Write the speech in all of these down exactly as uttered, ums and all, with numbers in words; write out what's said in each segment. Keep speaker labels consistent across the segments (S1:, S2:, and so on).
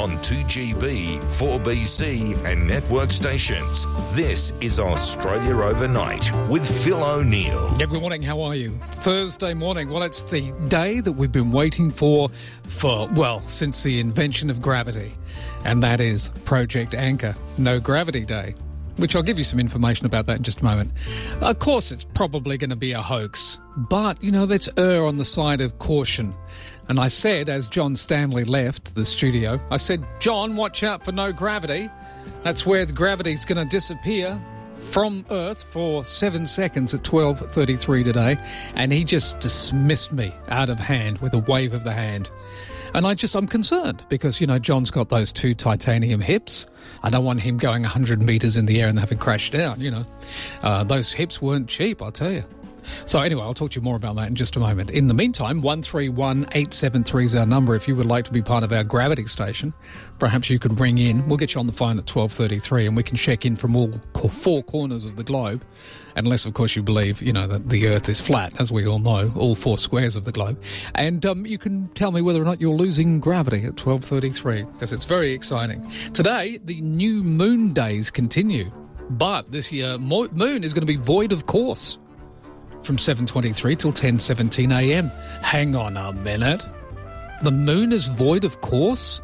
S1: on two G B, four B C and network stations. This is Australia Overnight with Phil O'Neill.
S2: Yeah, good morning. How are you? Thursday morning. Well, it's the day that we've been waiting for, for, well, since the invention of gravity. And that is Project Anchor, No Gravity Day, which I'll give you some information about that in just a moment. Of course, it's probably going to be a hoax, but, you know, let's err on the side of caution. And I said, as John Stanley left the studio, I said, John, watch out for no gravity. That's where the gravity's going to disappear from Earth for seven seconds at twelve thirty-three today. And he just dismissed me out of hand with a wave of the hand. And I just, I'm concerned because, you know, John's got those two titanium hips. I don't want him going one hundred metres in the air and having crashed down, you know. Uh, those hips weren't cheap, I'll tell you. So anyway, I'll talk to you more about that in just a moment. In the meantime, one three one eight seven three is our number if you would like to be part of our gravity station. Perhaps you could ring in. We'll get you on the phone at twelve thirty-three and we can check in from all four corners of the globe. Unless, of course, you believe, you know, that the Earth is flat, as we all know, all four squares of the globe. And um, you can tell me whether or not you're losing gravity at twelve thirty-three, because it's very exciting. Today, the new moon days continue. But this year, mo- moon is going to be void of course from seven twenty-three till ten seventeen a m. Hang on a minute. The moon is void of course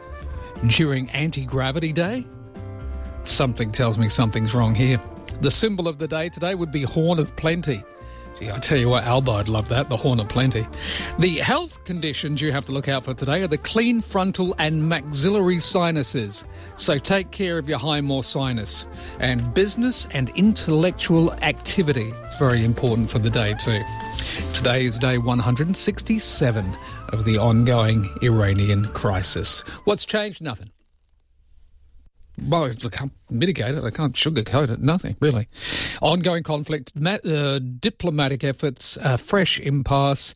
S2: during anti-gravity day? Something tells me something's wrong here. The symbol of the day today would be Horn of Plenty. Gee, I tell you what, Albo would love that, the Horn of Plenty. The health conditions you have to look out for today are the clean frontal and maxillary sinuses. So take care of your highmore sinus. And business and intellectual activity is very important for the day too. Today is day one hundred sixty-seven of the ongoing Iranian crisis. What's changed? Nothing. Well, they can't mitigate it, they can't sugarcoat it, nothing, really. Ongoing conflict, ma- uh, diplomatic efforts, uh, fresh impasse,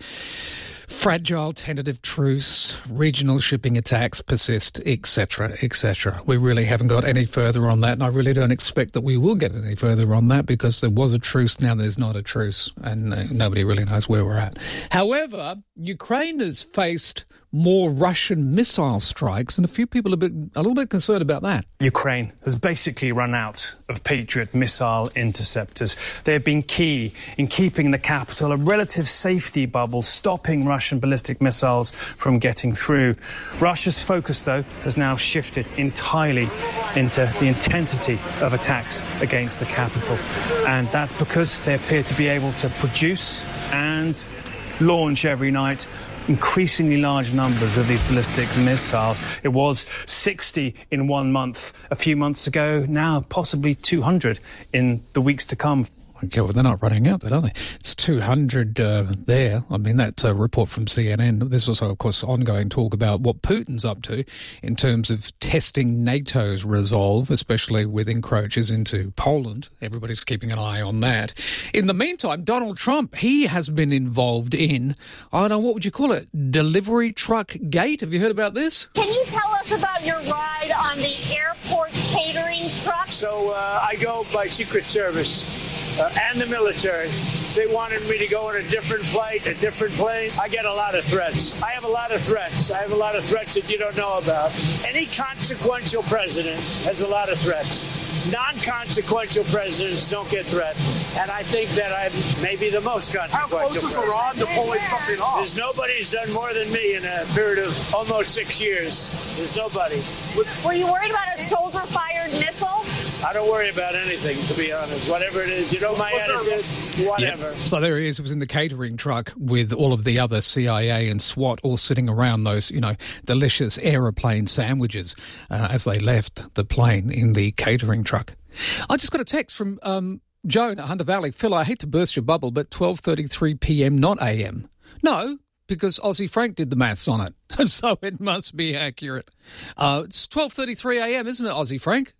S2: fragile tentative truce, regional shipping attacks persist, et cetera, et cetera. We really haven't got any further on that, and I really don't expect that we will get any further on that because there was a truce, now there's not a truce, and uh, nobody really knows where we're at. However, Ukraine has faced more Russian missile strikes, and a few people are a, bit, a little bit concerned about that.
S3: Ukraine has basically run out of Patriot missile interceptors. They have been key in keeping the capital a relative safety bubble, stopping Russian ballistic missiles from getting through. Russia's focus, though, has now shifted entirely into the intensity of attacks against the capital. And that's because they appear to be able to produce and launch every night increasingly large numbers of these ballistic missiles. It was sixty in one month a few months ago, now possibly two hundred in the weeks to come.
S2: Okay, well, they're not running out, then, are they? It's two hundred uh, there. I mean, that's a report from C N N. There's also, of course, ongoing talk about what Putin's up to in terms of testing NATO's resolve, especially with encroaches into Poland. Everybody's keeping an eye on that. In the meantime, Donald Trump, he has been involved in, I don't know, what would you call it, delivery truck gate? Have you heard about this?
S4: Can you tell us about your ride on the airport catering truck?
S5: So uh, I go by Secret Service. Uh, and the military. They wanted me to go on a different flight, a different plane. I get a lot of threats. I have a lot of threats. I have a lot of threats that you don't know about. Any consequential president has a lot of threats. Non-consequential presidents don't get threats. And I think that I'm maybe the most consequential
S6: How close is Iran to pulling something off?
S5: There's nobody who's done more than me in a period of almost six years. There's nobody.
S4: Were you worried about a shoulder-fired missile?
S5: I don't worry about anything, to be honest. Whatever it is, you know my attitude, whatever.
S2: Yep. So there he is, was in the catering truck with all of the other C I A and SWAT all sitting around those, you know, delicious aeroplane sandwiches uh, as they left the plane in the catering truck. I just got a text from um, Joan at Hunter Valley. Phil, I hate to burst your bubble, but twelve thirty-three p m, not A M. No, because Aussie Frank did the maths on it, so it must be accurate. Uh, it's twelve thirty-three a m, isn't it, Aussie Frank?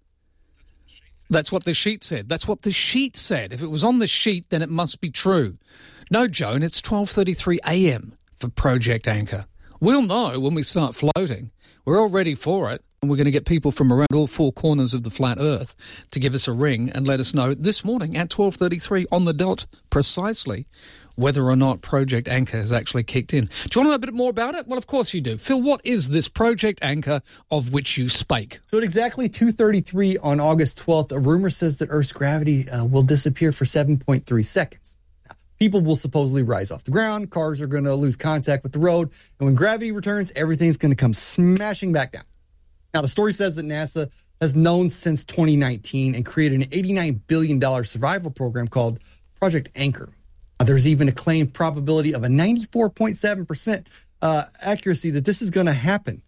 S2: That's what the sheet said. That's what the sheet said. If it was on the sheet, then it must be true. No, Joan, it's twelve thirty-three a m for Project Anchor. We'll know when we start floating. We're all ready for it. And we're going to get people from around all four corners of the flat earth to give us a ring and let us know this morning at twelve thirty-three on the dot precisely whether or not Project Anchor has actually kicked in. Do you want to know a bit more about it? Well, of course you do. Phil, what is this Project Anchor of which you spake?
S7: So at exactly two thirty-three on August twelfth, a rumor says that Earth's gravity uh, will disappear for seven point three seconds. Now, people will supposedly rise off the ground, cars are going to lose contact with the road, and when gravity returns, everything's going to come smashing back down. Now, the story says that NASA has known since twenty nineteen and created an eighty-nine billion dollars survival program called Project Anchor. There's even a claimed probability of a ninety-four point seven percent uh, accuracy that this is going to happen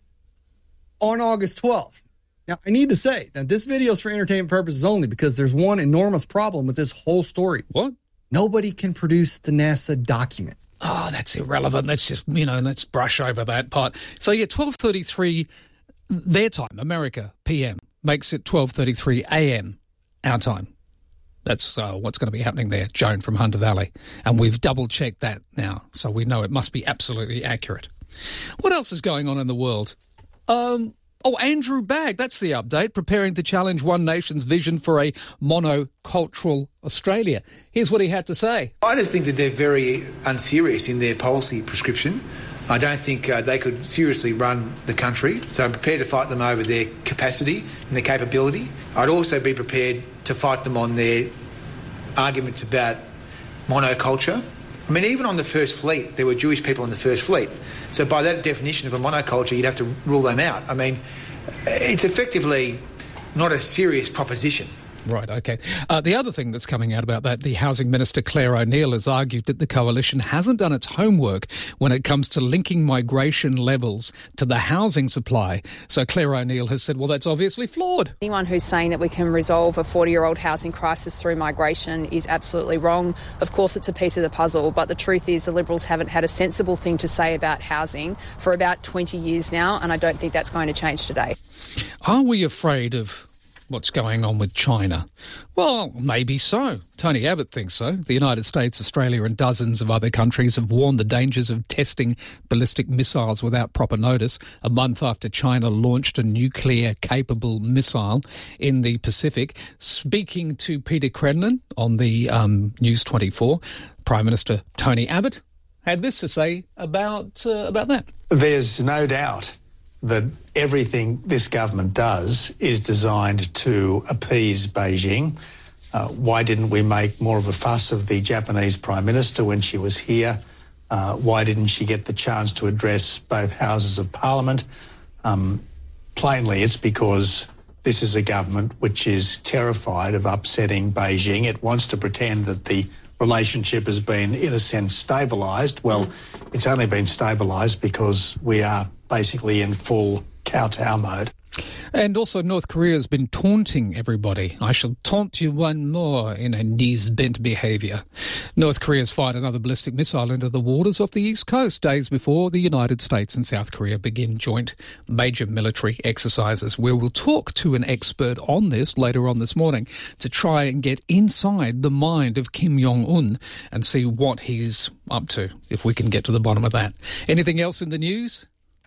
S7: on August twelfth. Now, I need to say that this video is for entertainment purposes only because there's one enormous problem with this whole story.
S2: What?
S7: Nobody can produce the NASA document.
S2: Oh, that's irrelevant. Let's just, you know, let's brush over that part. So, yeah, twelve thirty-three their time, America, P M, makes it twelve thirty-three a m our time. That's uh, what's going to be happening there, Joan from Hunter Valley. And we've double-checked that now, so we know it must be absolutely accurate. What else is going on in the world? Um, oh, Andrew Bagg, that's the update, preparing to challenge One Nation's vision for a monocultural Australia. Here's what he had to say.
S8: I just think that they're very unserious in their policy prescription. I don't think uh, they could seriously run the country, so I'm prepared to fight them over their capacity and their capability. I'd also be prepared to fight them on their arguments about monoculture. I mean, even on the First Fleet, there were Jewish people on the First Fleet. So by that definition of a monoculture, you'd have to rule them out. I mean, it's effectively not a serious proposition.
S2: Right, OK. Uh, the other thing that's coming out about that, the Housing Minister Claire O'Neill has argued that the coalition hasn't done its homework when it comes to linking migration levels to the housing supply. So Claire O'Neill has said, well, that's obviously flawed.
S9: Anyone who's saying that we can resolve a forty-year-old housing crisis through migration is absolutely wrong. Of course, it's a piece of the puzzle, but the truth is the Liberals haven't had a sensible thing to say about housing for about twenty years now, and I don't think that's going to change today.
S2: Are we afraid of what's going on with China? Well, maybe so. Tony Abbott thinks so. The United States, Australia and dozens of other countries have warned the dangers of testing ballistic missiles without proper notice a month after China launched a nuclear-capable missile in the Pacific. Speaking to Peter Crednan on the um, News twenty-four, Prime Minister Tony Abbott had this to say about, uh, about that.
S10: There's no doubt that everything this government does is designed to appease Beijing. Uh, why didn't we make more of a fuss of the Japanese Prime Minister when she was here? Uh, why didn't she get the chance to address both houses of Parliament? Um, plainly, it's because this is a government which is terrified of upsetting Beijing. It wants to pretend that the relationship has been, in a sense, stabilised. Well, it's only been stabilised because we are basically in full kowtow mode.
S2: And also North Korea has been taunting everybody. I shall taunt you one more in a knees-bent behaviour. North Korea's fired another ballistic missile into the waters off the East Coast days before the United States and South Korea begin joint major military exercises. We will talk to an expert on this later on this morning to try and get inside the mind of Kim Jong-un and see what he's up to, if we can get to the bottom of that. Anything else in the news?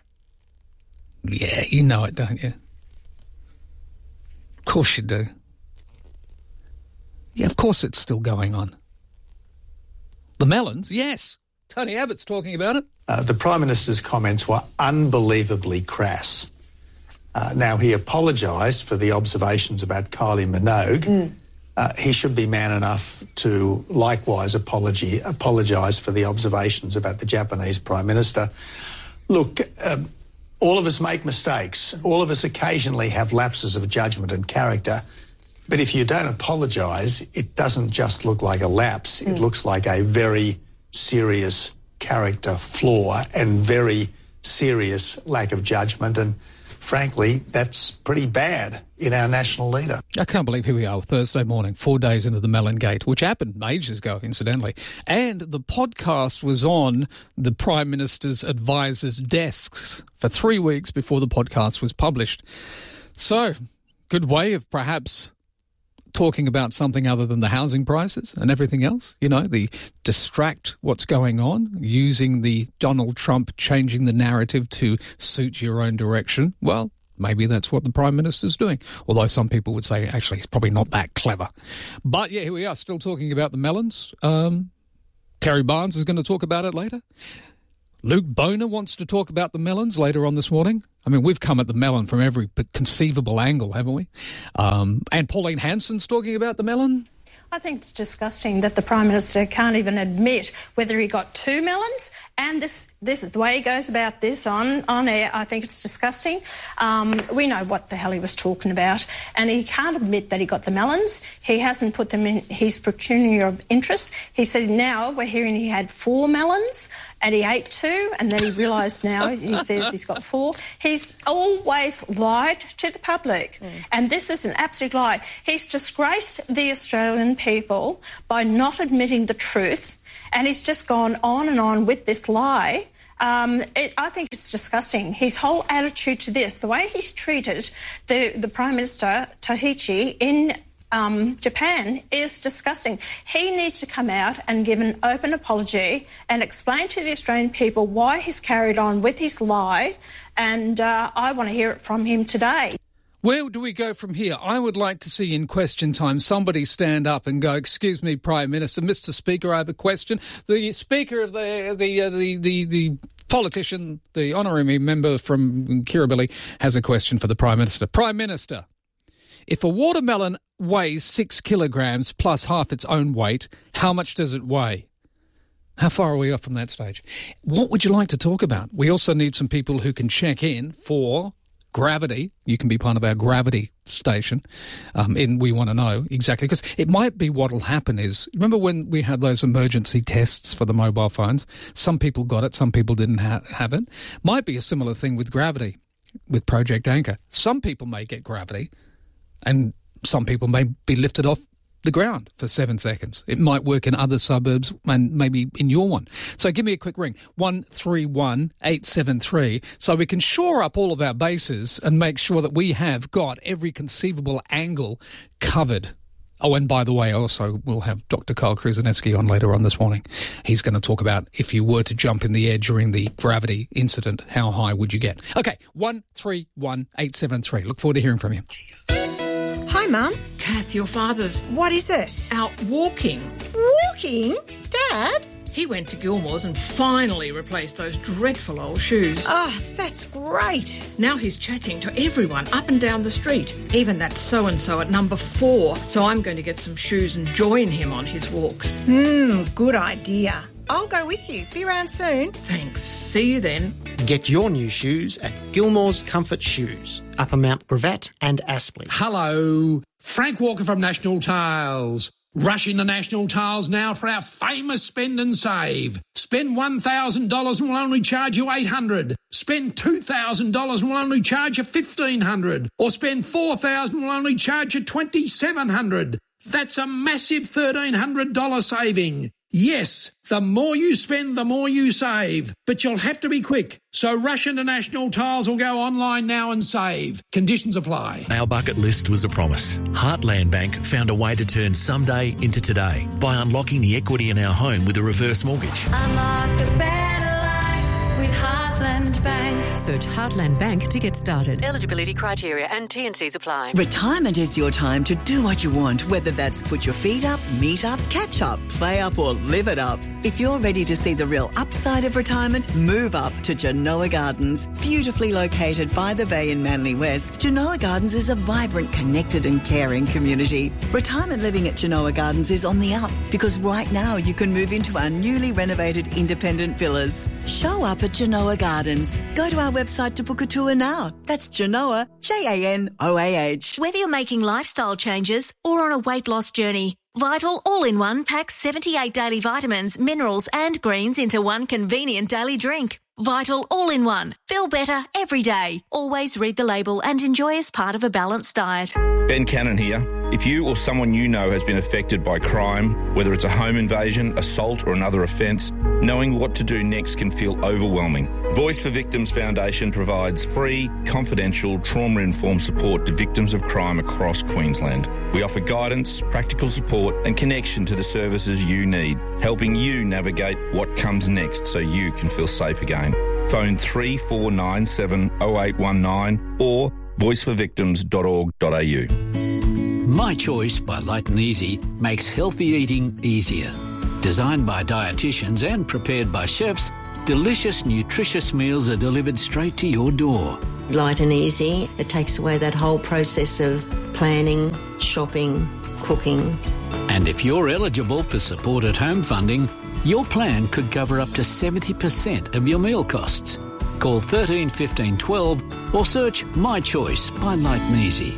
S2: Yeah, you know it, don't you? Of course you do. Yeah, of course it's still going on. The melons, yes. Tony Abbott's talking about it.
S10: Uh, the Prime Minister's comments were unbelievably crass. Uh, now, he apologised for the observations about Kylie Minogue. Mm. Uh, he should be man enough to likewise apology, apologise for the observations about the Japanese Prime Minister. Look, uh, all of us make mistakes. All of us occasionally have lapses of judgment and character. But if you don't apologise, it doesn't just look like a lapse. Mm. It looks like a very serious character flaw and very serious lack of judgment. And frankly, that's pretty bad in our national leader.
S2: I can't believe here we are Thursday morning, four days into the Melon Gate, which happened ages ago, incidentally. And the podcast was on the Prime Minister's advisors' desks for three weeks before the podcast was published. So, good way of perhaps talking about something other than the housing prices and everything else. You know, the distract what's going on, using the Donald Trump changing the narrative to suit your own direction. Well, maybe that's what the Prime Minister's doing. Although some people would say, actually, he's probably not that clever. But, yeah, here we are, still talking about the melons. Um, Terry Barnes is going to talk about it later. Luke Boner wants to talk about the melons later on this morning. I mean, we've come at the melon from every conceivable angle, haven't we? Um, and Pauline Hanson's talking about the melon.
S11: I think it's disgusting that the Prime Minister can't even admit whether he got two melons, and this this is the way he goes about this on, on air. I think it's disgusting. Um, we know what the hell he was talking about, and he can't admit that he got the melons. He hasn't put them in his pecuniary interest. He said now we're hearing he had four melons and he ate two, and then he realised now he says he's got four. He's always lied to the public, mm. and this is an absolute lie. He's disgraced the Australian people by not admitting the truth, and he's just gone on and on with this lie. Um, it, I think it's disgusting. His whole attitude to this, the way he's treated the, the Prime Minister, Tahichi, in um, Japan is disgusting. He needs to come out and give an open apology and explain to the Australian people why he's carried on with his lie, and uh, I want to hear it from him today.
S2: Where do we go from here? I would like to see in question time somebody stand up and go, excuse me, Prime Minister, Mister Speaker, I have a question. The Speaker of the the uh, the, the the politician, the honorary member from Kirribilli, has a question for the Prime Minister. Prime Minister, if a watermelon weighs six kilograms plus half its own weight, how much does it weigh? How far are we off from that stage? What would you like to talk about? We also need some people who can check in for Gravity. You can be part of our Gravity station. Um, and we want to know exactly, because it might be what will happen is, remember when we had those emergency tests for the mobile phones? Some people got it, some people didn't ha- have it. Might be a similar thing with Gravity, with Project Anchor. Some people may get Gravity and some people may be lifted off the ground for seven seconds. It might work in other suburbs and maybe in your one. So give me a quick ring, one three one eight seven three, so we can shore up all of our bases and make sure that we have got every conceivable angle covered. Oh, and by the way, also we'll have Doctor Carl Krzyzewski on later on this morning. He's going to talk about if you were to jump in the air during the Gravity incident, how high would you get? Okay, one three one eight seven three. Look forward to hearing from you.
S12: Hi, Mum.
S13: Kath, your father's...
S12: What is it?
S13: Out walking.
S12: Walking? Dad?
S13: He went to Gilmore's and finally replaced those dreadful old shoes.
S12: Oh, that's great.
S13: Now he's chatting to everyone up and down the street, even that so-and-so at number four. So I'm going to get some shoes and join him on his walks.
S12: Hmm, good idea. I'll go with you. Be around soon.
S13: Thanks. See you then.
S14: Get your new shoes at Gilmore's Comfort Shoes, Upper Mount Gravatt and Aspley.
S15: Hello, Frank Walker from National Tiles. Rush into National Tiles now for our famous spend and save. Spend one thousand dollars and we'll only charge you eight hundred dollars. Spend two thousand dollars and we'll only charge you fifteen hundred dollars. Or spend four thousand dollars and we'll only charge you twenty-seven hundred dollars. That's a massive thirteen hundred dollars saving. Yes, the more you spend, the more you save. But you'll have to be quick. So rush into National Tiles or go online now and save. Conditions apply.
S16: Our bucket list was a promise. Heartland Bank found a way to turn someday into today by unlocking the equity in our home with a reverse mortgage.
S17: Unlock a better life with Heartland Bank.
S18: Search Heartland Bank to get started.
S19: Eligibility criteria and T and Cs apply.
S20: Retirement is your time to do what you want, whether that's put your feet up, meet up, catch up, play up or live it up. If you're ready to see the real upside of retirement, move up to Genoa Gardens. Beautifully located by the bay in Manly West, Genoa Gardens is a vibrant, connected and caring community. Retirement living at Genoa Gardens is on the up because right now you can move into our newly renovated independent villas. Show up at Genoa Gardens. Go to our website to book a tour now. That's Genoa, J A N O A H.
S21: Whether you're making lifestyle changes or on a weight loss journey, Vital All-in-One packs seventy-eight daily vitamins, minerals and greens into one convenient daily drink. Vital All-in-One. Feel better every day. Always read the label and enjoy as part of a balanced diet.
S22: Ben Cannon here. If you or someone you know has been affected by crime, whether it's a home invasion, assault or another offence, knowing what to do next can feel overwhelming. Voice for Victims Foundation provides free, confidential, trauma-informed support to victims of crime across Queensland. We offer guidance, practical support and connection to the services you need, helping you navigate what comes next so you can feel safe again. Phone three four nine seven oh eight one nine or voice for victims dot org dot a u.
S23: My Choice by Light and Easy makes healthy eating easier.
S1: Designed by dietitians and prepared by chefs, delicious, nutritious meals are delivered straight to your door.
S3: Light and easy. It takes away that whole process of planning, shopping, cooking.
S1: And if you're eligible for supported home funding, your plan could cover up to seventy percent of your meal costs. Call thirteen fifteen twelve or search My Choice by Light and Easy.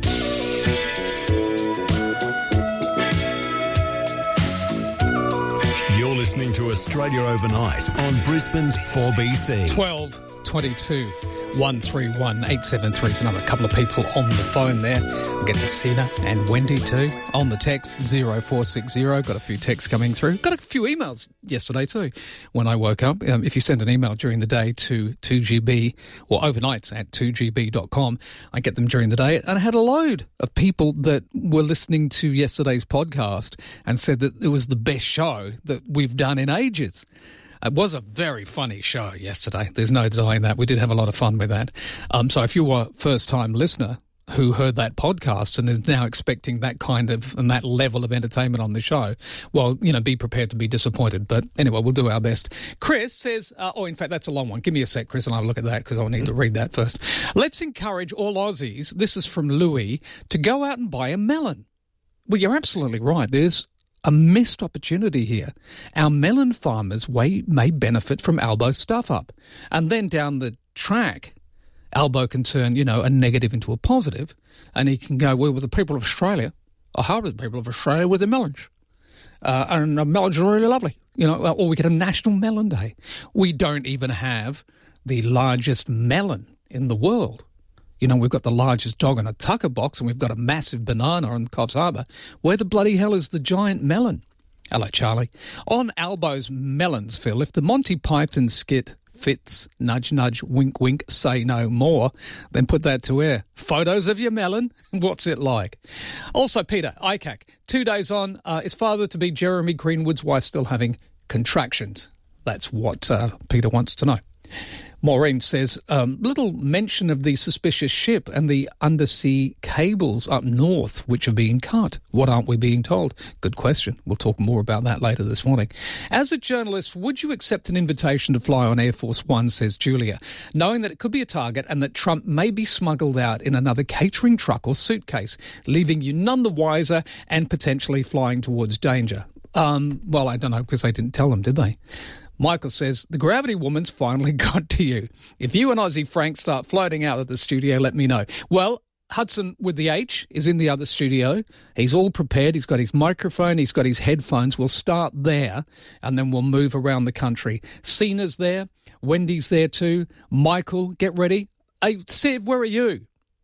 S23: You're listening to Australia Overnight on Brisbane's four B C.
S2: twelve twenty-two one three one eight seven three. There's another couple of people on the phone there. We'll get to Sina and Wendy too. On the text zero four six zero. Got a few texts coming through. Got a few emails yesterday too when I woke up. Um, if you send an email during the day to two G B or overnights at two G B dot com, I get them during the day. And I had a load of people that were listening to yesterday's podcast and said that it was the best show that we've done in ages. It was a very funny show yesterday. There's no denying that. We did have a lot of fun with that. Um, so if you were a first-time listener who heard that podcast and is now expecting that kind of and that level of entertainment on the show, well, you know, be prepared to be disappointed. But anyway, we'll do our best. Chris says, uh, oh, in fact, that's a long one. Give me a sec, Chris, and I'll look at that because I'll need to read that first. Let's encourage all Aussies, this is from Louis, to go out and buy a melon. Well, you're absolutely right. There's a missed opportunity here. Our melon farmers may, may benefit from Albo's stuff up. And then down the track, Albo can turn, you know, a negative into a positive, and he can go, well, with the people of Australia, I harvest the people of Australia with their melons. Uh, and the melons are really lovely. You know, or we get a National Melon Day. We don't even have the largest melon in the world. You know, we've got the largest dog in a tucker box and we've got a massive banana in Coffs Harbour. Where the bloody hell is the giant melon? Hello, Charlie. On Albo's melons, Phil, if the Monty Python skit fits, nudge, nudge, wink, wink, say no more, then put that to air. Photos of your melon? What's it like? Also, Peter, I C A C, two days on, uh, is father-to-be Jeremy Greenwood's wife still having contractions? That's what uh, Peter wants to know. Maureen says, um, little mention of the suspicious ship and the undersea cables up north which are being cut. What aren't we being told? Good question. We'll talk more about that later this morning. As a journalist, would you accept an invitation to fly on Air Force One, says Julia, knowing that it could be a target and that Trump may be smuggled out in another catering truck or suitcase, leaving you none the wiser and potentially flying towards danger? Um, well, I don't know, because they didn't tell them, did they? Michael says, the gravity woman's finally got to you. If you and Aussie Frank start floating out of the studio, let me know. Well, Hudson with the H is in the other studio. He's all prepared. He's got his microphone. He's got his headphones. We'll start there and then we'll move around the country. Sina's there. Wendy's there too. Michael, get ready. Hey, Siv, where are you?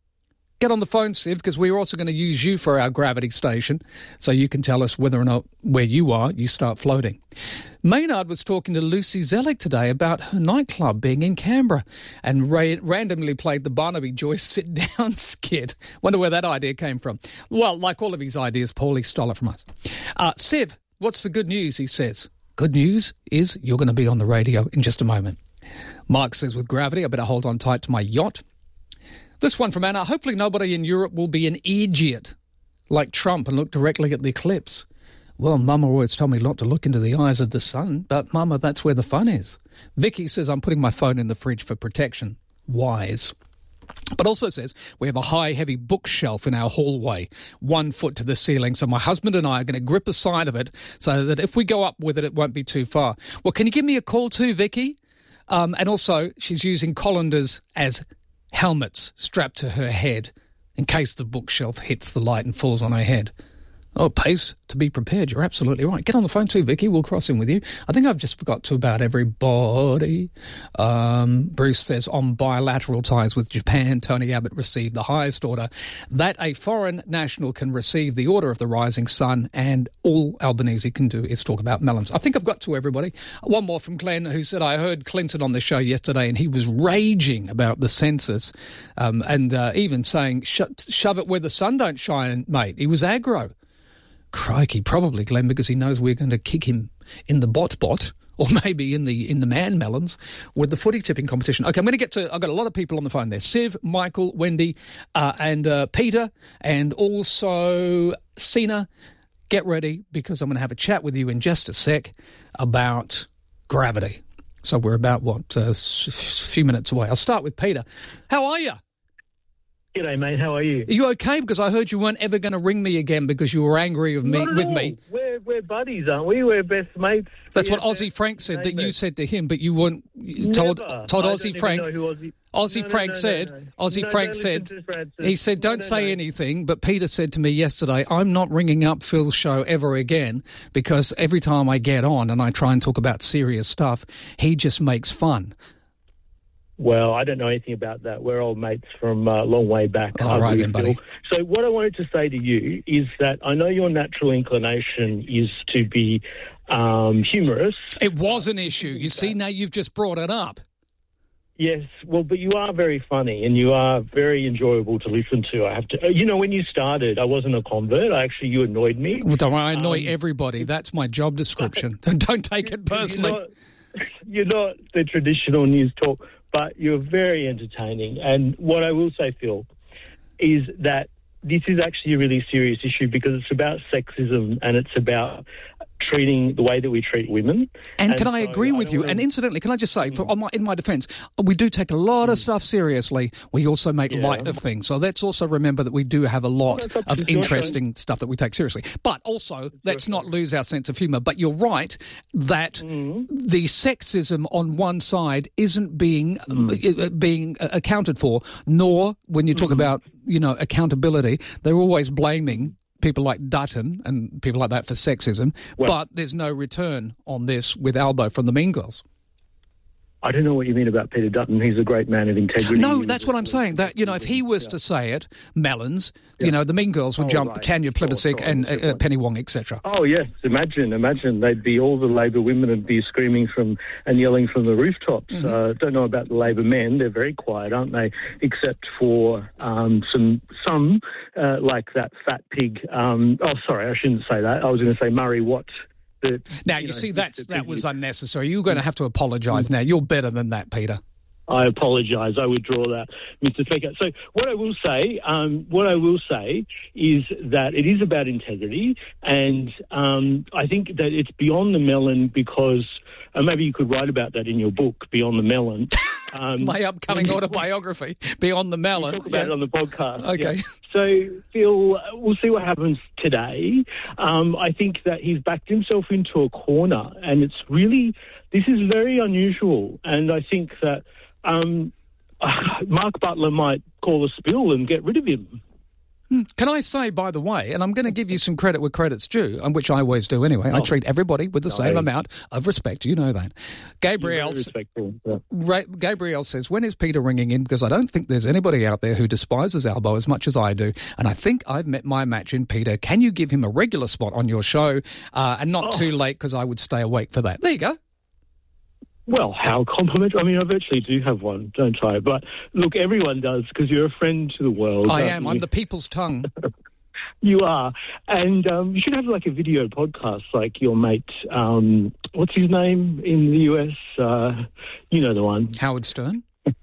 S2: Get on the phone, Siv, because we're also going to use you for our gravity station so you can tell us whether or not where you are, you start floating. Maynard was talking to Lucy Zellick today about her nightclub being in Canberra and ra- randomly played the Barnaby Joyce sit-down skit. Wonder where that idea came from. Well, like all of his ideas, Paulie stole it from us. Uh, Siv, what's the good news, he says. Good news is you're going to be on the radio in just a moment. Mark says, with gravity, I better hold on tight to my yacht. This one from Anna. Hopefully nobody in Europe will be an idiot like Trump and look directly at the eclipse. Well, Mama always told me not to look into the eyes of the sun, but Mama, that's where the fun is. Vicky says, I'm putting my phone in the fridge for protection. Wise. But also says, we have a high, heavy bookshelf in our hallway, one foot to the ceiling, so my husband and I are going to grip a side of it so that if we go up with it, it won't be too far. Well, can you give me a call too, Vicky? Um, and also, she's using colanders as helmets strapped to her head in case the bookshelf hits the light and falls on her head. Oh, pace to be prepared. You're absolutely right. Get on the phone too, Vicky. We'll cross in with you. I think I've just got to about everybody. Um, Bruce says, on bilateral ties with Japan, Tony Abbott received the highest order that a foreign national can receive, the Order of the Rising Sun, and all Albanese can do is talk about melons. I think I've got to everybody. One more from Glenn, who said, I heard Clinton on the show yesterday and he was raging about the census um, and uh, even saying, Sho- shove it where the sun don't shine, mate. He was aggro. Crikey, probably, Glenn, because he knows we're going to kick him in the bot-bot or maybe in the in the man melons with the footy tipping competition. Okay, I'm going to get to, I've got a lot of people on the phone there. Siv, Michael, Wendy, uh, and uh, Peter, and also Sina. get ready because I'm going to have a chat with you in just a sec about gravity. So we're about, what, a few minutes away. I'll start with Peter. How are you?
S4: G'day, mate. How are you?
S2: Are you okay? Because I heard you weren't ever going to ring me again because you were angry with me.
S4: Not at
S2: with
S4: all.
S2: me.
S4: We're, we're buddies, aren't we? We're best mates.
S2: That's
S4: B
S2: what
S4: F F,
S2: Aussie Frank said that you
S4: it.
S2: said to him, but you weren't you told
S4: Never.
S2: told
S4: I
S2: Aussie
S4: don't
S2: Frank.
S4: even know who Aussie,
S2: Aussie
S4: no,
S2: Frank
S4: no, no,
S2: said.
S4: no, no.
S2: Aussie
S4: No,
S2: Frank
S4: don't
S2: said.
S4: listen to Francis.
S2: He said, "Don't
S4: No, no,
S2: say
S4: no.
S2: anything." But Peter said to me yesterday, "I'm not ringing up Phil's show ever again because every time I get on and I try and talk about serious stuff, he just makes fun."
S4: Well, I don't know anything about that. We're old mates from a uh, long way back.
S2: All right then, buddy.
S4: So what I wanted to say to you is that I know your natural inclination is to be um, humorous.
S2: It was an issue. You see, now you've just brought it up.
S4: Yes, well, but you are very funny and you are very enjoyable to listen to. I have to, you know, when you started, I wasn't a convert. I actually, you annoyed me.
S2: Well, don't worry, I annoy
S4: Um,
S2: everybody. That's my job description. Don't take it personally.
S4: You're not, you're not the traditional news talk, but you're very entertaining. And what I will say, Phil, is that this is actually a really serious issue because it's about sexism and it's about treating the way that we treat women.
S2: And,
S4: and
S2: can I
S4: so
S2: agree with
S4: don't
S2: you?
S4: wanna-
S2: And incidentally, can I just say, for, on my, in my defence, we do take a lot of stuff seriously. We also make
S4: Yeah.
S2: light of things. So let's also remember that we do have a lot
S4: that's up to
S2: of
S4: your
S2: interesting stuff that we take seriously. But also, let's not lose our sense of humour. But you're right that
S4: Mm-hmm.
S2: the sexism on one side isn't being
S4: Mm.
S2: uh, being uh, accounted for, nor when you talk about, you know, accountability, they're always blaming people like Dutton and people like that for sexism,
S4: Well-
S2: but there's no return on this with Albo from the Mean Girls.
S4: I don't know what you mean about Peter Dutton. He's a great man of integrity.
S2: No, that's what I'm saying. That, you know, if he was to say it, Mellons, you know, the Mean Girls would
S4: Oh,
S2: jump
S4: right.
S2: Tanya Plibersek
S4: sure.
S2: and uh, uh, Penny Wong, et cetera.
S4: Oh, yes. Imagine, imagine. They'd be, all the Labor women would be screaming from and yelling from the rooftops.
S2: Mm-hmm.
S4: Uh, don't know about the Labor men. They're very quiet, aren't they? Except for um, some, some uh, like that fat pig. Um, oh, sorry, I shouldn't say that. I was going to say Murray Watt. The,
S2: Now, you,
S4: know,
S2: see,
S4: the-
S2: that's
S4: the
S2: that
S4: pig-
S2: was unnecessary. You're going to have to apologise now. You're better than that, Peter.
S4: I apologise. I withdraw that, Mister Speaker. So what I will say, um, what I will say is that it is about integrity, and um, I think that it's beyond the melon because, uh, maybe you could write about that in your book, Beyond the Melon. Um,
S2: My upcoming autobiography, Beyond the Melon.
S4: Talk about
S2: Yeah.
S4: it on the podcast.
S2: Okay.
S4: Yeah. So, Phil, we'll see what happens today. Um, I think that he's backed himself into a corner, and it's really, this is very unusual. And I think that um, Mark Butler might call a spill and get rid of him.
S2: Can I say, by the way, and I'm going to give you some credit where credit's due, and which I always do anyway. I
S4: Oh.
S2: treat everybody with the
S4: No.
S2: same amount of respect. You know that. Gabrielle,
S4: You're very respectful. Yeah.
S2: Ra- Gabrielle says, when is Peter ringing in? Because I don't think there's anybody out there who despises Albo as much as I do. And I think I've met my match in Peter. Can you give him a regular spot on your show uh, and not
S4: Oh.
S2: too late because I would stay awake for that? There you go.
S4: Well, how complimentary. I mean, I virtually do have one, don't I? But look, everyone does because you're a friend to the world.
S2: I
S4: aren't
S2: am.
S4: you?
S2: I'm the people's tongue.
S4: You are. And um, you should have like a video podcast like your mate, um, what's his name in the U S? Uh, you know the one.
S2: Howard Stern?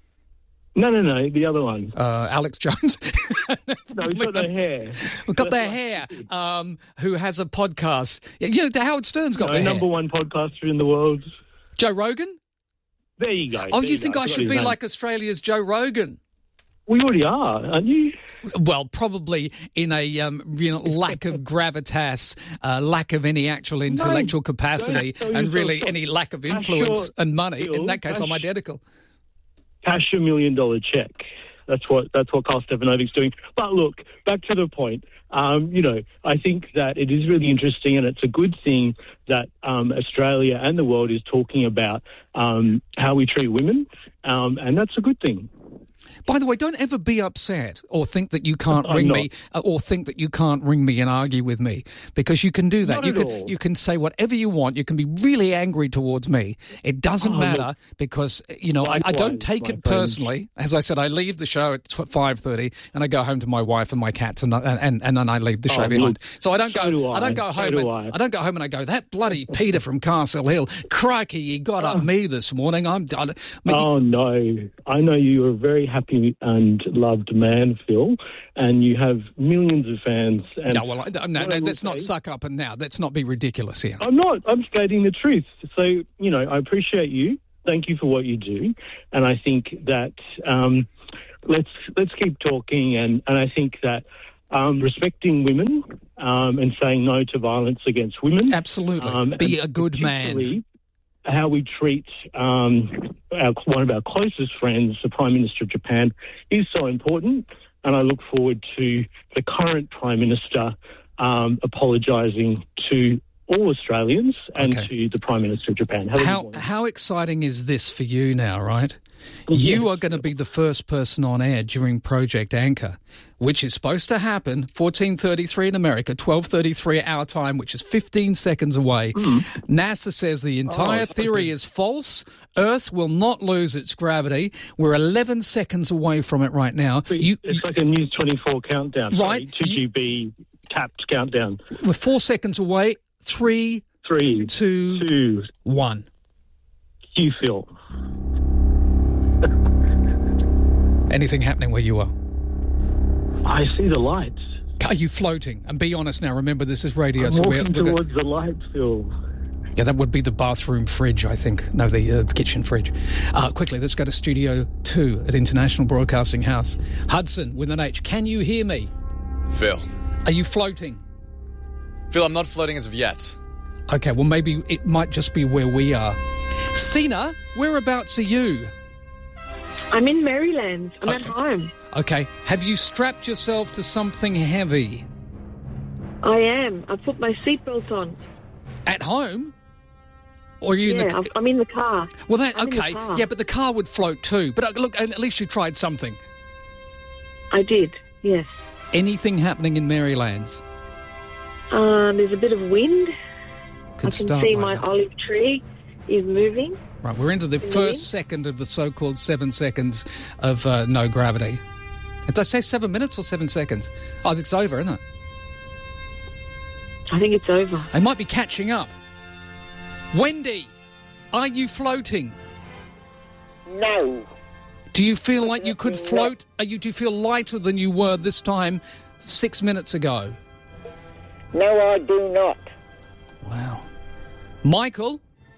S4: No, no, no, the other one.
S2: Uh, Alex Jones?
S4: No, he's got no hair.
S2: We've got their hair, um, who has a podcast. Yeah, you know, Howard Stern's got
S4: No,
S2: the
S4: number
S2: hair.
S4: one podcaster in the world.
S2: Joe Rogan?
S4: There you go.
S2: Oh,
S4: there
S2: you think
S4: go.
S2: I
S4: forgot
S2: should
S4: his
S2: be
S4: name.
S2: like Australia's Joe Rogan?
S4: We already are, aren't you?
S2: Well, probably in a um, you know, lack of gravitas, uh, lack of any actual intellectual capacity,
S4: don't tell
S2: and
S4: yourself
S2: really
S4: so.
S2: any lack of
S4: Cash
S2: influence
S4: your-
S2: and money. In
S4: Phil,
S2: that case,
S4: cash-
S2: I'm identical.
S4: Cash a million dollar check. That's what that's what Carl Stefanovic's doing. But look, back to the point. Um, you know, I think that it is really interesting, and it's a good thing that um, Australia and the world is talking about um, how we treat women, um, and that's a good thing.
S2: By the way, don't ever be upset or think that you can't
S4: I'm
S2: ring
S4: not.
S2: me uh, or think that you can't ring me and argue with me, because you can do that.
S4: Not
S2: you
S4: at
S2: can
S4: all.
S2: you can say whatever you want. You can be really angry towards me. It doesn't
S4: Oh,
S2: matter
S4: look.
S2: because, you know, I, I don't
S4: Likewise,
S2: take
S4: my
S2: it
S4: friend.
S2: personally. As I said, I leave the show at five thirty and I go home to my wife and my cats and I- and and then I leave the show
S4: Oh,
S2: behind.
S4: look,
S2: So I don't
S4: so
S2: go
S4: do
S2: I don't go
S4: I, so
S2: home
S4: do
S2: and
S4: I.
S2: I don't go home and I go, that bloody Peter from Castle Hill, crikey, he got up me this morning. I'm done. I mean,
S4: Oh no, I know you are very happy happy and loved man, Phil, and you have millions of fans. And
S2: no, well, I, no, no, let's not suck up and now. Let's not be ridiculous here.
S4: I'm not. I'm stating the truth. So, you know, I appreciate you. Thank you for what you do. And I think that um, let's let's keep talking. And, and I think that um, respecting women um, and saying no to violence against women.
S2: Absolutely.
S4: Um,
S2: be a good man.
S4: How we treat um, our, one of our closest friends, the Prime Minister of Japan, is so important. And I look forward to the current Prime Minister um, apologising to all Australians and
S2: Okay.
S4: to the Prime Minister of Japan. Have a good
S2: How
S4: morning.
S2: how exciting is this for you now, right?
S4: Yes.
S2: You are going to be the first person on air during Project Anchor, which is supposed to happen fourteen thirty-three in America, twelve thirty-three our time, which is fifteen seconds away.
S4: Mm.
S2: NASA says the entire
S4: Oh,
S2: theory is false. Earth will not lose its gravity. We're eleven seconds away from it right now. You,
S4: It's like a News twenty-four countdown.
S2: Right.
S4: two G B tapped countdown.
S2: we're four seconds away. Three,
S4: Three,
S2: two,
S4: two,
S2: one.
S4: you, Phil.
S2: Anything happening where you are?
S4: I see the lights.
S2: Are you floating? And be honest now. Remember, this is radio.
S4: I'm
S2: so we're,
S4: walking
S2: we're go-
S4: towards the lights, Phil.
S2: Yeah, that would be the bathroom fridge, I think. No, the uh, kitchen fridge. Uh, quickly, let's go to Studio two at International Broadcasting House. Hudson, with an H. Can you hear me?
S5: Phil.
S2: Are you floating?
S5: Phil, I'm not floating as of yet.
S2: Okay, well, maybe it might just be where we are. Sina, whereabouts are you?
S6: I'm in Maryland. I'm
S2: Okay.
S6: at home.
S2: Okay, have you strapped yourself to something heavy?
S6: I am. I've put my seatbelt on.
S2: At home? Or are you
S6: yeah,
S2: in the...
S6: I've, I'm in the car.
S2: Well, that,
S6: I'm in the
S2: okay,
S6: car.
S2: yeah, but the car would float too. But uh, look, at least you tried something.
S6: I did, yes.
S2: Anything happening in Maryland?
S6: Um, there's a bit of wind.
S2: Could
S6: I can
S2: start
S6: see
S2: right
S6: my
S2: now.
S6: olive tree is moving.
S2: Right, we're into the
S6: In the
S2: first
S6: wind?
S2: second of the so-called seven seconds of uh, no gravity. Did I say seven minutes or seven seconds? Oh, it's over, isn't it?
S6: I think it's over.
S2: They might be catching up. Wendy, are you floating?
S7: No.
S2: Do you feel like you could float? Are you, do you feel lighter than you were this time six minutes ago?
S7: No, I do not.
S2: Wow. Michael?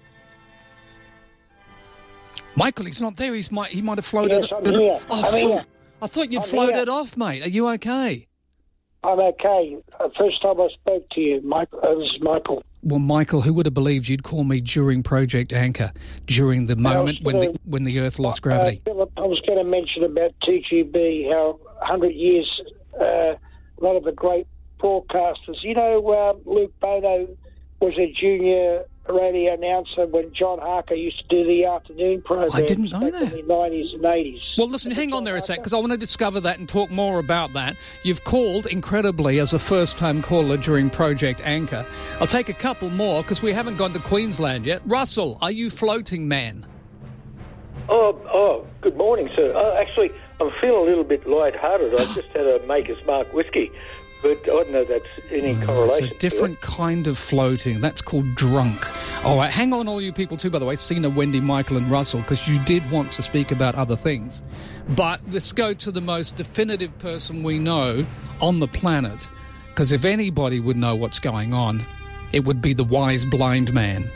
S2: Michael, he's not there. He's might, he might have floated.
S7: Yes, I'm here.
S2: Oh,
S7: I'm
S2: phew.
S7: here.
S2: I thought you'd
S7: I'm
S2: floated
S7: here.
S2: off, mate. Are you okay?
S7: I'm okay. Uh, first time I spoke to you, Michael. Uh, this is Michael.
S2: Well, Michael, who would have believed you'd call me during Project Anchor, during the moment when the,
S7: gonna-
S2: when the Earth lost gravity?
S7: Uh, Philip, I was going to mention about T G B, how one hundred years, uh, a lot of the great broadcasters. You know, uh, Luke Bono was a junior radio announcer when John Harker used to do the afternoon program.
S2: I didn't know that.
S7: In the nineties and eighties.
S2: Well, listen, hang on there a sec, because I want to discover that and talk more about that. You've called, incredibly, as a first-time caller during Project Anchor. I'll take a couple more, because we haven't gone to Queensland yet. Russell, are you floating, man?
S24: Oh, oh, good morning, sir. Uh, actually, I'm feeling a little bit lighthearted. I just had a Maker's Mark whiskey, but I don't know if that's any correlation.
S2: It's a different kind of floating. That's called drunk. All right, hang on, all you people, too, by the way, Sina, Wendy, Michael and Russell, because you did want to speak about other things. But let's go to the most definitive person we know on the planet, because if anybody would know what's going on, it would be the wise blind man.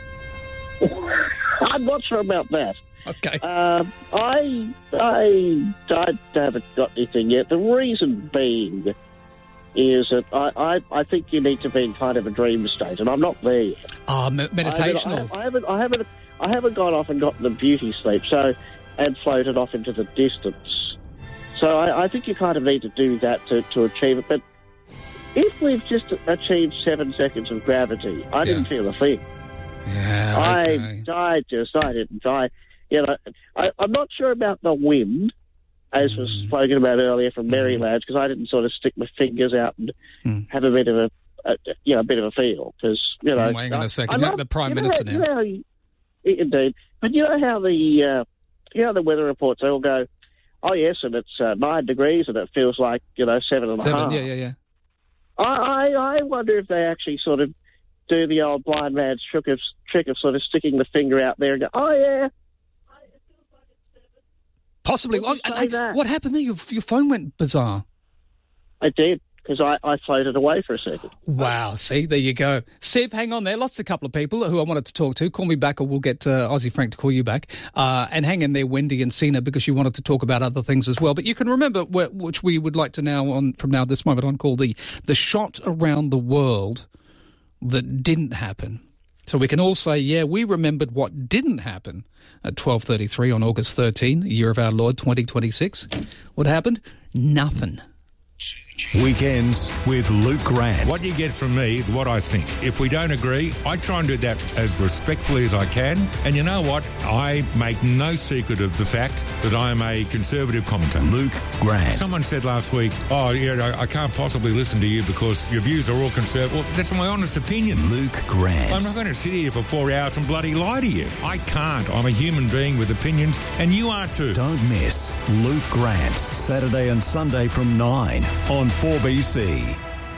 S25: I'm not sure about that.
S2: Okay.
S25: Uh, I, I, I haven't got anything yet. The reason being is that I, I, I think you need to be in kind of a dream state, and I'm not there yet.
S2: Ah, me- meditational.
S25: I haven't, I haven't, I haven't, I haven't gone off and gotten the beauty sleep, so and floated off into the distance. So I, I think you kind of need to do that to, to achieve it. But if we've just achieved seven seconds of gravity, I didn't feel a thing.
S2: Yeah, okay.
S25: I, I just, I didn't. I, you know, I, I'm not sure about the wind, as was
S2: Mm.
S25: spoken about earlier from Maryland, because I didn't sort of stick my fingers out and
S2: Mm.
S25: have a bit of a, a, you know, a bit of a feel. Because you know,
S2: Oh, hang on
S25: I-
S2: a second.
S25: I
S2: You're
S25: love-
S2: the Prime
S25: you know
S2: Minister
S25: how-
S2: now.
S25: You know how you, indeed, but you know how the, uh, you know, the weather reports they all go, oh yes, and it's uh, nine degrees, and it feels like you know seven and a half.
S2: Seven, yeah, yeah, yeah.
S25: I, I, I wonder if they actually sort of do the old blind man's trick of, trick of sort of sticking the finger out there and go, oh, yeah.
S2: Possibly.
S25: Wouldn't
S2: Oh,
S25: say
S2: and-
S25: that.
S2: what happened there? Your, your phone went bizarre.
S25: It did, because I, I floated away for a second.
S2: Wow. See, there you go. Siv, hang on there. Lost a couple of people who I wanted to talk to. Call me back or we'll get uh, Aussie Frank to call you back. Uh, and hang in there, Wendy and Sina, because you wanted to talk about other things as well. But you can remember, wh- which we would like to now, on from now this moment on, call the, the shot around the world that didn't happen. So we can all say, yeah, we remembered what didn't happen at twelve thirty-three on August thirteenth, year of our Lord, twenty twenty-six. What happened? Nothing.
S23: Weekends with Luke Grant.
S8: What you get from me is what I think. If we don't agree, I try and do that as respectfully as I can. And you know what? I make no secret of the fact that I am a conservative commentator.
S23: Luke Grant.
S8: Someone said last week, oh, yeah, I, I can't possibly listen to you because your views are all conservative. Well, that's my honest opinion.
S23: Luke Grant.
S8: I'm not going to sit here for four hours and bloody lie to you. I can't. I'm a human being with opinions, and you are too.
S23: Don't miss Luke Grant, Saturday and Sunday from nine on four B C.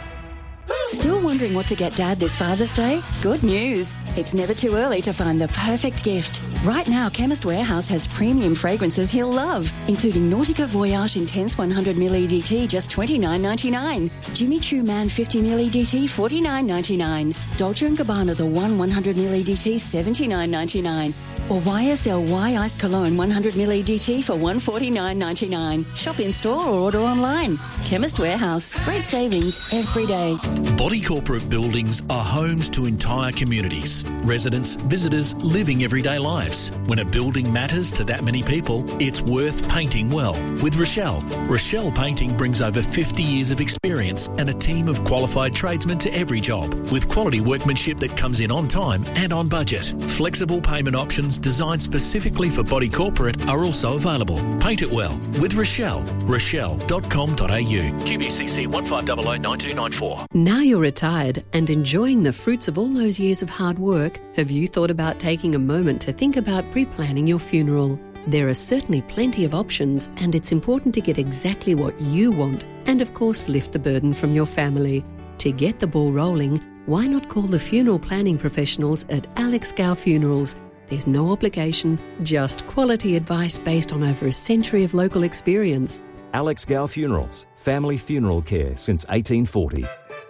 S9: Still wondering what to get Dad this Father's Day? Good news. It's never too early to find the perfect gift. Right now, Chemist Warehouse has premium fragrances he'll love, including Nautica Voyage Intense one hundred milliliter E D T, just twenty-nine ninety-nine. Jimmy Choo Man fifty milliliter E D T, forty-nine ninety-nine. Dolce and Gabbana The One one hundred milliliter E D T, seventy-nine ninety-nine. Or Y S L Y Iced Cologne one hundred milliliter E D T for one forty-nine ninety-nine. Shop in store or order online. Chemist Warehouse. Great savings every day.
S16: Body Corporate buildings are homes to entire communities. Residents, visitors, living everyday lives. When a building matters to that many people, it's worth painting well. With Rochelle. Rochelle Painting brings over fifty years of experience and a team of qualified tradesmen to every job, with quality workmanship that comes in on time and on budget. Flexible payment options designed specifically for Body Corporate are also available. Paint it well with Rochelle. rochelle dot com dot a u. Q B C C one five zero zero nine two nine four.
S18: Now you're retired and enjoying the fruits of all those years of hard work, have you thought about taking a moment to think about pre-planning your funeral? There are certainly plenty of options, and it's important to get exactly what you want and, of course, lift the burden from your family. To get the ball rolling, why not call the funeral planning professionals at Alex Gow Funerals? There's no obligation, just quality advice based on over a century of local experience.
S10: Alex Gow Funerals, family funeral care since eighteen forty.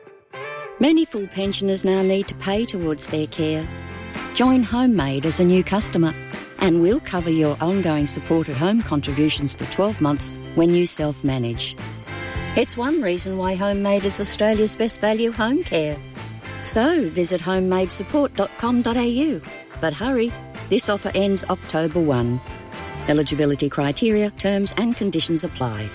S11: Many full pensioners now need to pay towards their care. Join Homemade as a new customer and we'll cover your ongoing support at home contributions for twelve months when you self-manage. It's one reason why Homemade is Australia's best value home care. So visit homemade support dot com dot a u. But hurry, this offer ends October first. Eligibility criteria, terms and conditions apply.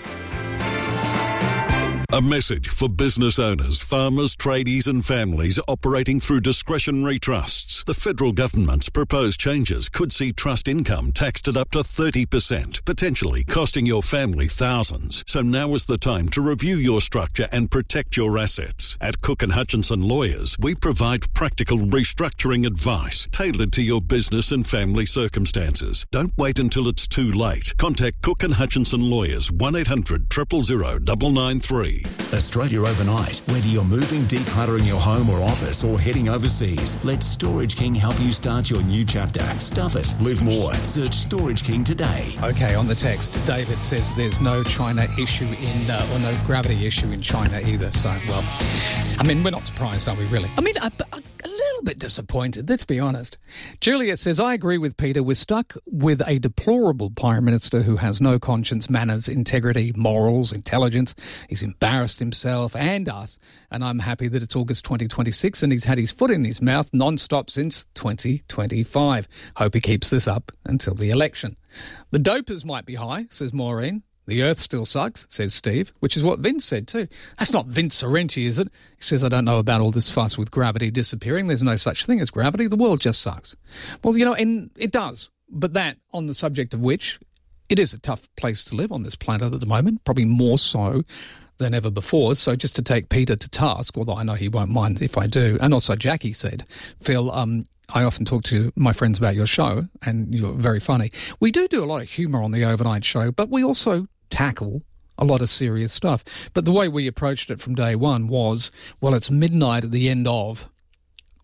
S23: A message for business owners, farmers, tradies and families operating through discretionary trusts. The federal government's proposed changes could see trust income taxed at up to thirty percent, potentially costing your family thousands. So now is the time to review your structure and protect your assets. At Cook and Hutchinson Lawyers, we provide practical restructuring advice tailored to your business and family circumstances. Don't wait until it's too late. Contact Cook and Hutchinson Lawyers, one eight hundred, zero zero zero, nine nine three. Australia Overnight. Whether you're moving, decluttering your home or office, or heading overseas, let Storage King help you start your new chapter. Stuff it. Live more. Search Storage King today.
S2: Okay, on the text, David says there's no China issue in, uh, or no gravity issue in China either. So, well, I mean, we're not surprised, are we, really? I mean, a, a, a little bit disappointed, let's be honest. Juliet says, I agree with Peter. We're stuck with a deplorable Prime Minister who has no conscience, manners, integrity, morals, intelligence. He's embarrassed himself and us, and I'm happy that it's August twenty twenty-six and he's had his foot in his mouth non-stop since twenty twenty-five. Hope he keeps this up until the election. The dopers might be high, says Maureen. The earth still sucks, says Steve, which is what Vince said too. That's not Vince Sorrenti, is it? He says, I don't know about all this fuss with gravity disappearing. There's no such thing as gravity. The world just sucks. Well, you know, and it does. But that, on the subject of which, it is a tough place to live on this planet at the moment, probably more so than ever before. So just to take Peter to task, although I know he won't mind if I do, and also Jackie said, Phil, um, I often talk to my friends about your show, and you're very funny. We do do a lot of humour on the overnight show, but we also tackle a lot of serious stuff. But the way we approached it from day one was, well, it's midnight at the end of